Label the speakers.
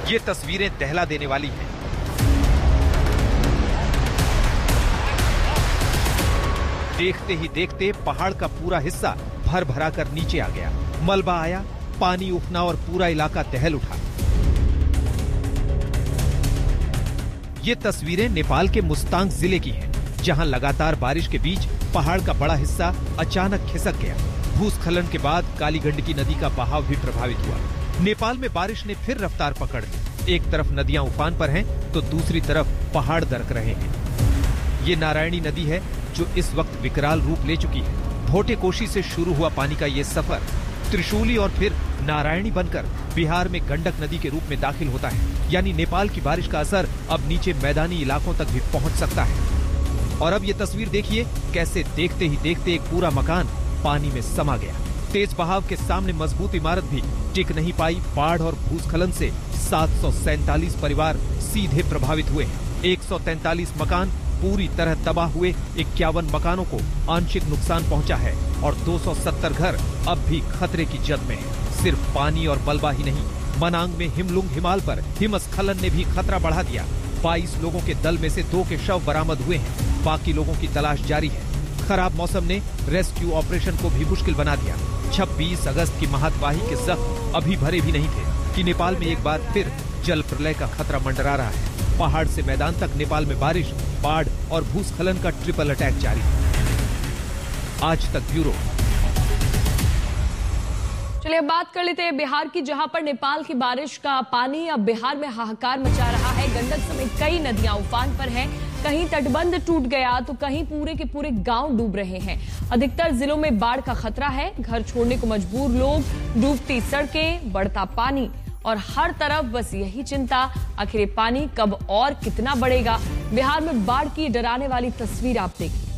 Speaker 1: ये तस्वीरें दहला देने वाली हैं। देखते ही देखते पहाड़ का पूरा हिस्सा भर भरा कर नीचे आ गया। मलबा आया, पानी उफना और पूरा इलाका दहल उठा। ये तस्वीरें नेपाल के मुस्तांग जिले की हैं, जहां लगातार बारिश के बीच पहाड़ का बड़ा हिस्सा अचानक खिसक गया। भूस्खलन के बाद कालीगंडकी नदी का बहाव भी प्रभावित हुआ। नेपाल में बारिश ने फिर रफ्तार पकड़ ली। एक तरफ नदियां उफान पर हैं, तो दूसरी तरफ पहाड़ दरक रहे हैं। ये नारायणी नदी है जो इस वक्त विकराल रूप ले चुकी है। भोटेकोशी से शुरू हुआ पानी का ये सफर त्रिशूली और फिर नारायणी बनकर बिहार में गंडक नदी के रूप में दाखिल होता है। यानी नेपाल की बारिश का असर अब नीचे मैदानी इलाकों तक भी पहुंच सकता है। और अब ये तस्वीर देखिए, कैसे देखते ही देखते एक पूरा मकान पानी में समा गया। तेज बहाव के सामने मजबूत इमारत भी टिक नहीं पाई। बाढ़ और भूस्खलन से 747 परिवार सीधे प्रभावित हुए हैं। 143 मकान पूरी तरह तबाह हुए। 51 मकानों को आंशिक नुकसान पहुंचा है और 270 घर अब भी खतरे की जद में हैं। सिर्फ पानी और मलबा ही नहीं, मनांग में हिमलुंग हिमाल पर हिमस्खलन ने भी खतरा बढ़ा दिया। 22 लोगों के दल में से 2 के शव बरामद हुए हैं। बाकी लोगों की तलाश जारी है। खराब मौसम ने रेस्क्यू ऑपरेशन को भी मुश्किल बना दिया। 26 अगस्त की महतवाही के जख्म अभी भरे भी नहीं थे कि नेपाल में एक बार फिर जल प्रलय का खतरा मंडरा रहा है। पहाड़ से मैदान तक नेपाल में बारिश, बाढ़ और भूस्खलन का ट्रिपल अटैक जारी है। आज तक ब्यूरो।
Speaker 2: चलिए अब बात कर लेते हैं बिहार की, जहां पर नेपाल की बारिश का पानी अब बिहार में हाहाकार मचा रहा है। गंडक समेत कई नदियां उफान पर हैं। कहीं तटबंध टूट गया तो कहीं पूरे के पूरे गांव डूब रहे हैं। अधिकतर जिलों में बाढ़ का खतरा है। घर छोड़ने को मजबूर लोग, डूबती सड़कें, बढ़ता पानी और हर तरफ बस यही चिंता, आखिर ये पानी कब और कितना बढ़ेगा। बिहार में बाढ़ की डराने वाली तस्वीर आप देखिए।